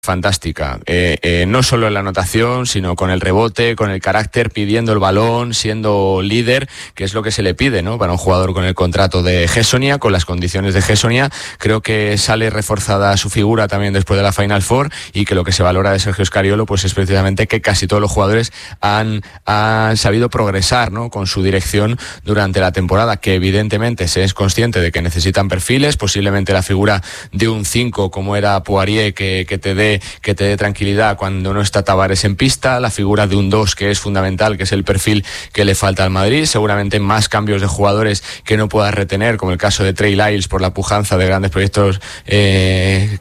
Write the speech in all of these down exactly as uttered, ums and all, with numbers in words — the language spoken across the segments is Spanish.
fantástica, eh, eh, no solo en la anotación, sino con el rebote, con el carácter, pidiendo el balón, siendo líder, que es lo que se le pide, ¿no? Para un jugador con el contrato de Gessonia, con las condiciones de Gessonia. Creo que sale reforzada su figura también después de la Final Four, y que lo que se valora de Sergio Scariolo pues es precisamente que casi todos los jugadores han, han sabido progresar, ¿no? Con su dirección durante la temporada, que evidentemente se es consciente de que necesitan perfiles, posiblemente la figura de un cinco como era Poirier, que, que te dé que te dé tranquilidad cuando no está Tavares en pista, la figura de un dos que es fundamental, que es el perfil que le falta al Madrid, seguramente más cambios de jugadores que no puedas retener, como el caso de Trey Lyles por la pujanza de grandes proyectos eh,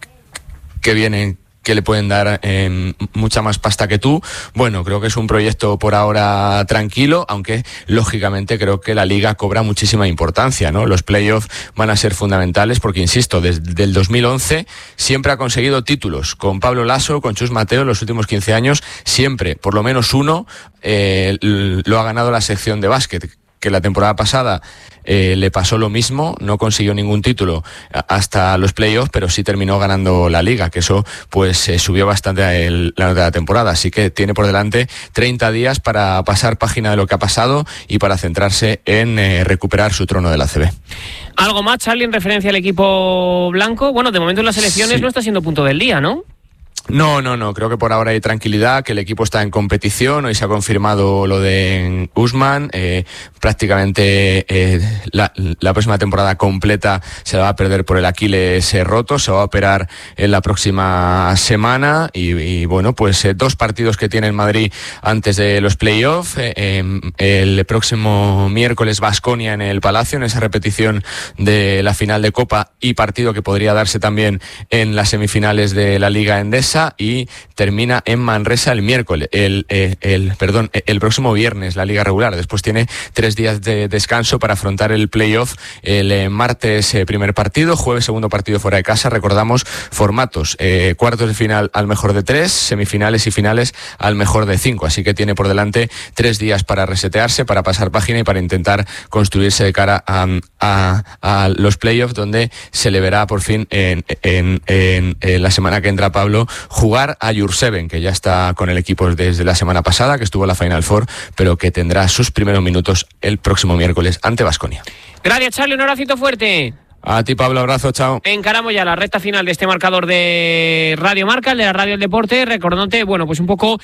que vienen, que le pueden dar eh, mucha más pasta que tú. Bueno, creo que es un proyecto por ahora tranquilo, aunque lógicamente creo que la Liga cobra muchísima importancia, ¿no? Los playoffs van a ser fundamentales porque, insisto, desde el dos mil once siempre ha conseguido títulos. Con Pablo Lasso, con Chus Mateo, en los últimos quince años, siempre, por lo menos uno, eh, lo ha ganado la sección de básquet, que la temporada pasada eh, le pasó lo mismo, no consiguió ningún título hasta los playoffs, pero sí terminó ganando la Liga, que eso pues eh, subió bastante el, la nota de la temporada, así que tiene por delante treinta días para pasar página de lo que ha pasado y para centrarse en eh, recuperar su trono de la A C B. ¿Algo más, Charlie, en referencia al equipo blanco? Bueno, de momento en las elecciones sí. No está siendo punto del día, ¿no? No, no, no, creo que por ahora hay tranquilidad, que el equipo está en competición. Hoy se ha confirmado lo de Usman, eh, prácticamente eh, la, la próxima temporada completa se la va a perder por el Aquiles eh, roto, se va a operar en la próxima semana y, y bueno, pues eh, dos partidos que tiene el Madrid antes de los playoffs, eh, eh, el próximo miércoles Baskonia en el Palacio, en esa repetición de la final de Copa, y partido que podría darse también en las semifinales de la Liga Endesa, y termina en Manresa el miércoles, el, el, el perdón, el próximo viernes la liga regular. Después tiene tres días de descanso para afrontar el playoff. El eh, martes eh, primer partido, jueves segundo partido fuera de casa. Recordamos formatos, eh, cuartos de final al mejor de tres, semifinales y finales al mejor de cinco. Así que tiene por delante tres días para resetearse, para pasar página y para intentar construirse de cara a, a, a los playoffs, donde se le verá por fin en, en, en, en la semana que entra Pablo jugar a Jurseven, que ya está con el equipo desde la semana pasada, que estuvo en la Final Four, pero que tendrá sus primeros minutos el próximo miércoles ante Baskonia. Gracias, Charlie, un abracito fuerte. A ti, Pablo, abrazo, chao. Encaramos ya la recta final de este marcador de Radio Marca, el de la Radio del Deporte, recordándote, bueno, pues un poco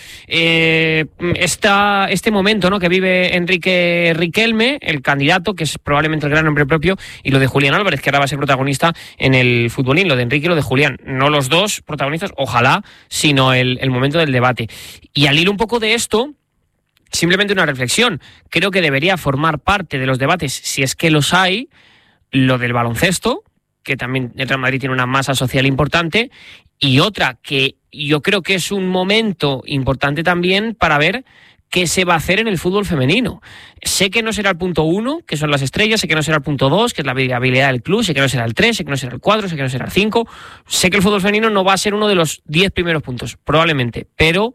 eh, esta, este momento, ¿no?, que vive Enrique Riquelme, el candidato, que es probablemente el gran nombre propio, y lo de Julián Álvarez, que ahora va a ser protagonista en el futbolín, lo de Enrique y lo de Julián, no los dos protagonistas, ojalá, sino el, el momento del debate. Y al hilo un poco de esto, simplemente una reflexión, creo que debería formar parte de los debates, si es que los hay, lo del baloncesto, que también el Real Madrid tiene una masa social importante, y otra que yo creo que es un momento importante también para ver qué se va a hacer en el fútbol femenino. Sé que no será el punto uno, que son las estrellas, sé que no será el punto dos, que es la viabilidad del club, sé que no será el tres, sé que no será el cuatro, sé que no será el cinco, sé que el fútbol femenino no va a ser uno de los diez primeros puntos, probablemente, pero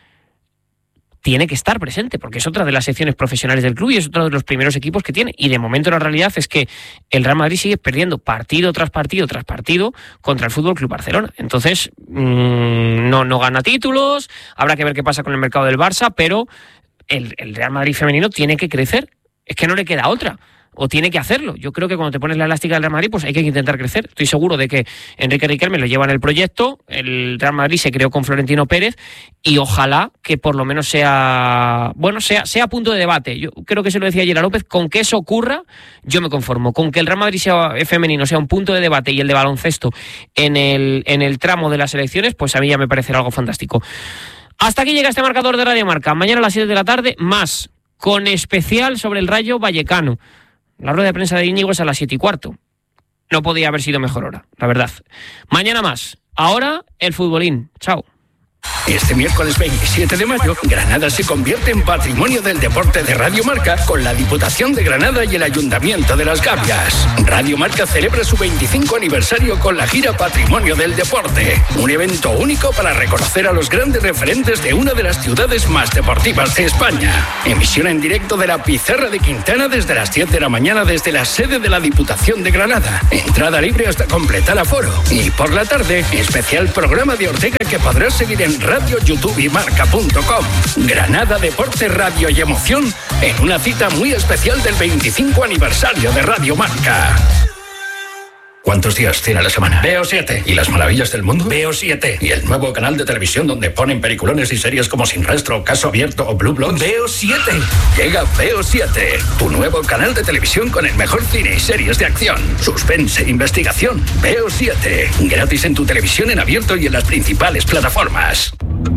tiene que estar presente, porque es otra de las secciones profesionales del club y es otro de los primeros equipos que tiene. Y de momento la realidad es que el Real Madrid sigue perdiendo partido tras partido tras partido contra el Fútbol Club Barcelona. Entonces, mmm, no, no gana títulos, habrá que ver qué pasa con el mercado del Barça, pero el, el Real Madrid femenino tiene que crecer. Es que no le queda otra. O tiene que hacerlo. Yo creo que cuando te pones la elástica del Real Madrid, pues hay que intentar crecer. Estoy seguro de que Enrique Riquelme lo lleva en el proyecto, el Real Madrid se creó con Florentino Pérez y ojalá que por lo menos sea, bueno, sea, sea punto de debate. Yo creo que se lo decía ayer a López, con que eso ocurra, yo me conformo. Con que el Real Madrid sea femenino, sea un punto de debate y el de baloncesto en el, en el tramo de las elecciones, pues a mí ya me parecerá algo fantástico. Hasta aquí llega este marcador de Radio Marca. Mañana a las siete de la tarde, más, con especial sobre el Rayo Vallecano. La rueda de prensa de Íñigo es a las siete y cuarto. No podía haber sido mejor hora, la verdad. Mañana más. Ahora, el futbolín. Chao. Este miércoles veintisiete de mayo, Granada se convierte en Patrimonio del Deporte de Radio Marca con la Diputación de Granada y el Ayuntamiento de Las Gavias. Radio Marca celebra su veinticinco aniversario con la gira Patrimonio del Deporte, un evento único para reconocer a los grandes referentes de una de las ciudades más deportivas de España. Emisión en directo de la Pizarra de Quintana desde las diez de la mañana desde la sede de la Diputación de Granada. Entrada libre hasta completar aforo. Y por la tarde, especial programa de Ortega que podrás seguir en radio, YouTube y marca punto com. Granada, deporte, radio y emoción en una cita muy especial del veinticinco aniversario de Radio Marca. ¿Cuántos días tiene la semana? Veo siete. ¿Y las maravillas del mundo? Veo siete. ¿Y el nuevo canal de televisión donde ponen peliculones y series como Sin Rastro, Caso Abierto o Blue Bloods? Veo siete. Llega Veo siete, tu nuevo canal de televisión con el mejor cine y series de acción, suspense, investigación. Veo siete. Gratis en tu televisión en abierto y en las principales plataformas.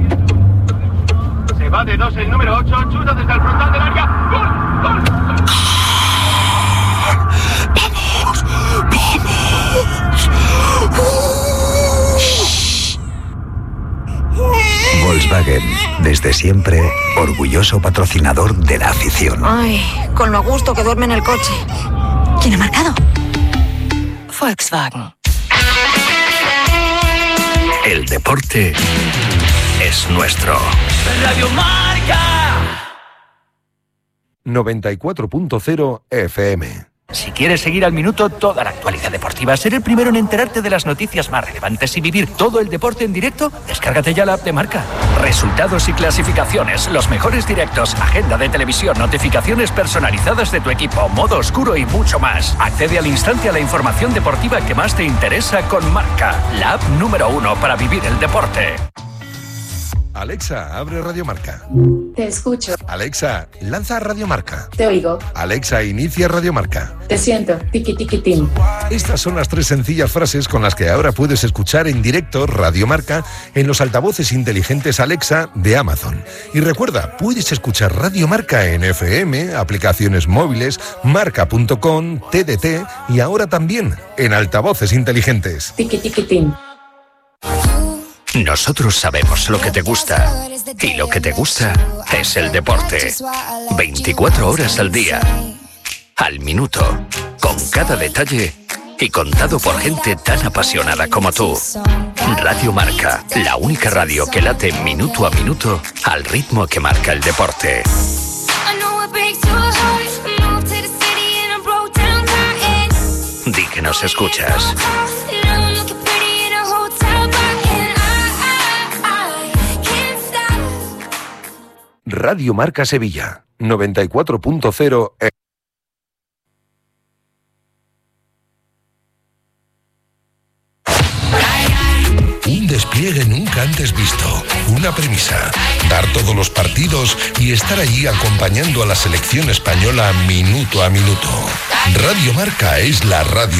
Se va de dos el número ocho, chuta desde el frontal del área. ¡Gol! ¡Gol! Volkswagen, desde siempre, orgulloso patrocinador de la afición. Ay, con lo a gusto que duerme en el coche. ¿Quién ha marcado? Volkswagen. El deporte es nuestro. Radio Marca. noventa y cuatro punto cero F M. Si quieres seguir al minuto toda la actualidad deportiva, ser el primero en enterarte de las noticias más relevantes y vivir todo el deporte en directo, descárgate ya la app de Marca. Resultados y clasificaciones, los mejores directos, agenda de televisión, notificaciones personalizadas de tu equipo, modo oscuro y mucho más. Accede al instante a la información deportiva que más te interesa con Marca, la app número uno para vivir el deporte. Alexa, abre Radio Marca. Te escucho. Alexa, lanza Radio Marca. Te oigo. Alexa, inicia Radio Marca. Te siento. Tiki tiki tim. Estas son las tres sencillas frases con las que ahora puedes escuchar en directo Radio Marca en los altavoces inteligentes Alexa de Amazon. Y recuerda, puedes escuchar Radio Marca en F M, aplicaciones móviles, marca punto com, T D T y ahora también en altavoces inteligentes. Tiki tiki tim. Nosotros sabemos lo que te gusta, y lo que te gusta es el deporte. veinticuatro horas al día, al minuto, con cada detalle y contado por gente tan apasionada como tú. Radio Marca, la única radio que late minuto a minuto al ritmo que marca el deporte. Di que nos escuchas. Radio Marca Sevilla, noventa y cuatro punto cero. Un despliegue nunca antes visto, una premisa, dar todos los partidos y estar allí acompañando a la selección española minuto a minuto. Radio Marca es la radio